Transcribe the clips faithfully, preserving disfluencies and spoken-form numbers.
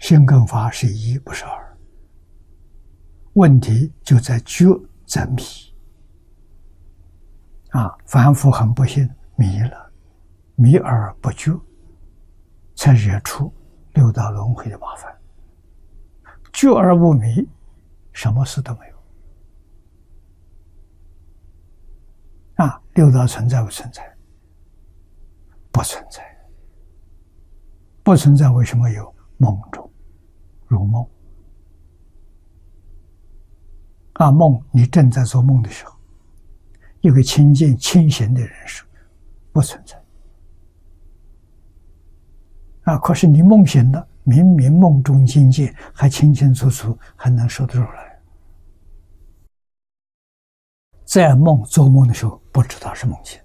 心跟法是一，不是二。问题就在觉在迷啊！凡夫很不幸迷了，迷而不觉，才惹出六道轮回的麻烦。觉而不迷，什么事都没有啊！六道存在不存在？不存在。不存在，为什么有？梦中如梦啊！梦，你正在做梦的时候，一个清净清醒的人是不存在啊！可是你梦醒了，明明梦中境界还清清楚楚，还能说得出来。在梦做梦的时候，不知道是梦境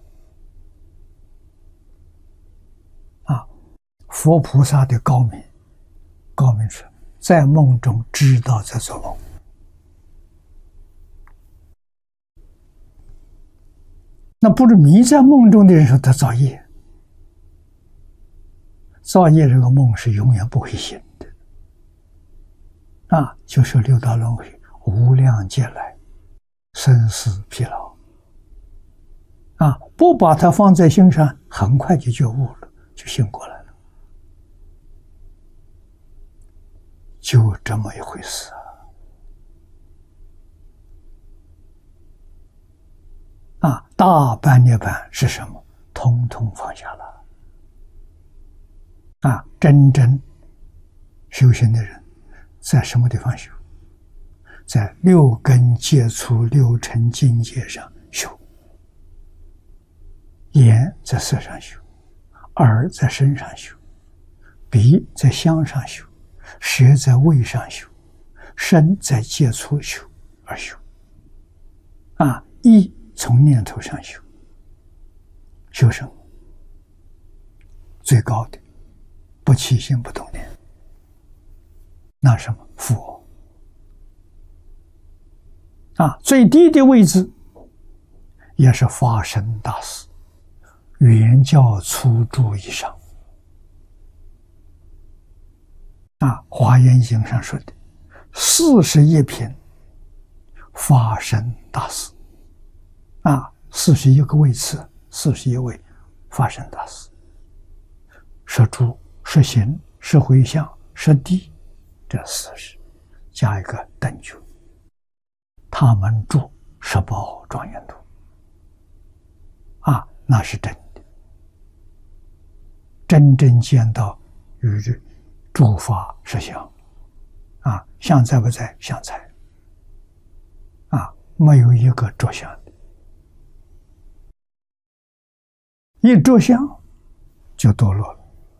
啊！佛菩萨的高明，高明是在梦中知道在做梦。那不是迷在梦中的人说他造业，造业这个梦是永远不会醒的啊！就是六道轮回，无量劫来生死疲劳啊！不把它放在心上，很快就觉悟了，就醒过来了，就这么一回事啊！啊，大般涅槃是什么？通通放下了啊！真正修行的人在什么地方修？在六根接触六尘境界上修。眼在色上修，耳在身上修，鼻在香上修，舌在味上修，身在接触修而修啊！意从念头上修，修什么？最高的不起心不动念，那什么佛啊！最低的位置也是法身大士，圆教初住以上啊！华严经上说的四十一品法身大士啊，四十一个位次，四十一位法身大士，摄诸、摄行、摄回向、摄地，这四十加一个等觉，他们住十宝庄严土啊，那是真的，真正见到与诸法实相啊，相在不在？相在啊，没有一个着相的，一着相就堕落了，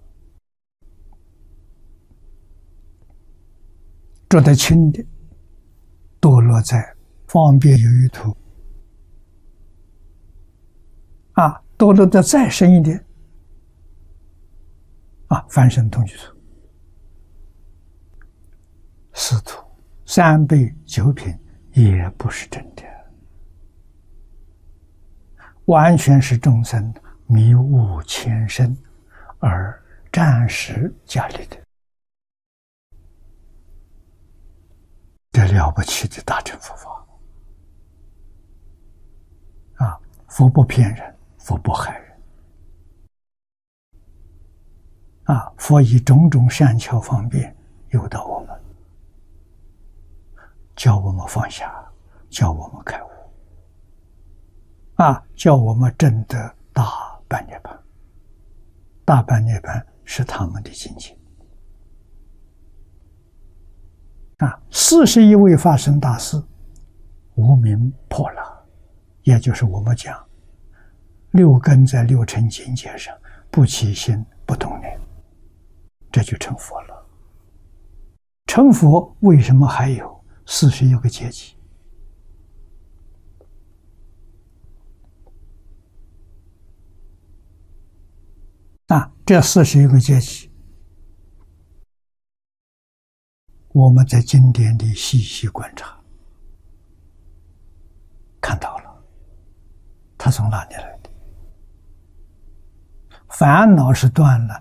着得轻的堕落在方便有余土啊，堕落得再深一点啊，凡圣同居土、四土、三辈九品也不是真的，完全是众生迷悟前身而暂时加立的，这了不起的大乘佛法啊！佛不骗人，佛不害人啊！佛以种种善巧方便诱导我们，教我们放下，教我们开悟啊！教我们证得大般涅槃。大般涅槃是他们的境界啊！四十一位法身大士无明破了，也就是我们讲六根在六尘境界上不起心不动念，这就成佛了。成佛为什么还有四十一个阶级？啊，这四十一个阶级，我们在经典里细细观察，看到了，他从哪里来的？烦恼是断了，